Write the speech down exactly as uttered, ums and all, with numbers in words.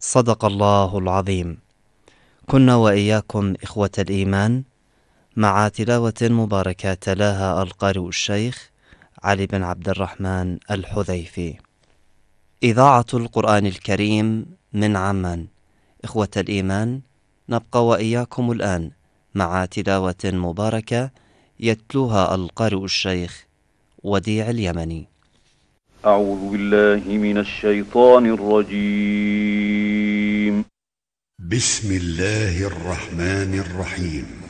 صدق الله العظيم. كنا وإياكم إخوة الإيمان مع تلاوة مباركة تلاها القارئ الشيخ علي بن عبد الرحمن الحذيفي. إذاعة القرآن الكريم من عمان. إخوة الإيمان، نبقى وإياكم الآن مع تلاوة مباركة يتلوها القارئ الشيخ وديع اليمني. أعوذ بالله من الشيطان الرجيم. بسم الله الرحمن الرحيم.